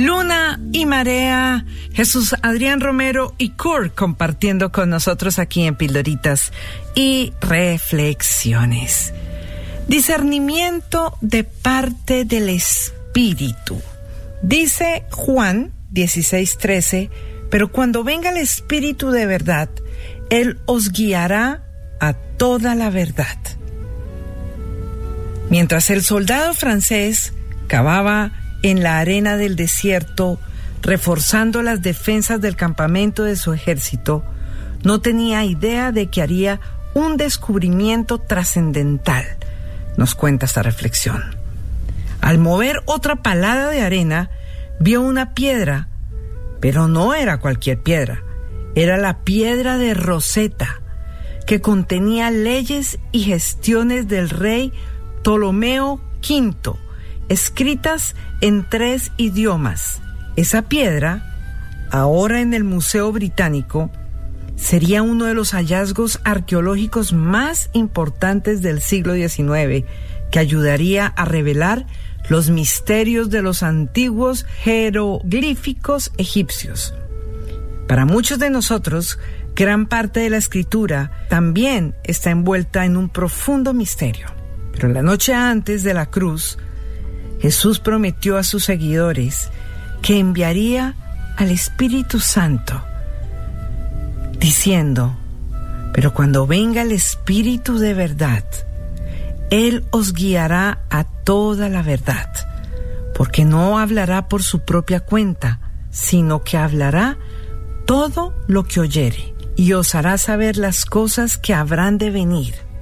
Luna y Marea, Jesús Adrián Romero y Kurt compartiendo con nosotros aquí en Pildoritas y Reflexiones. Discernimiento de parte del Espíritu. Dice Juan 16:13, pero cuando venga el Espíritu de verdad, Él os guiará a toda la verdad. Mientras el soldado francés cavaba en la arena del desierto, reforzando las defensas del campamento de su ejército, no tenía idea de que haría un descubrimiento trascendental, nos cuenta esta reflexión. Al mover otra palada de arena, vio una piedra, pero no era cualquier piedra, era la piedra de Rosetta, que contenía leyes y gestiones del rey Ptolomeo V, escritas en 3 idiomas. Esa piedra, ahora en el Museo Británico, sería uno de los hallazgos arqueológicos más importantes del siglo XIX, que ayudaría a revelar los misterios de los antiguos jeroglíficos egipcios. Para muchos de nosotros, gran parte de la escritura también está envuelta en un profundo misterio. Pero la noche antes de la cruz, Jesús prometió a sus seguidores que enviaría al Espíritu Santo, diciendo, pero cuando venga el Espíritu de verdad, Él os guiará a toda la verdad, porque no hablará por su propia cuenta, sino que hablará todo lo que oyere, y os hará saber las cosas que habrán de venir.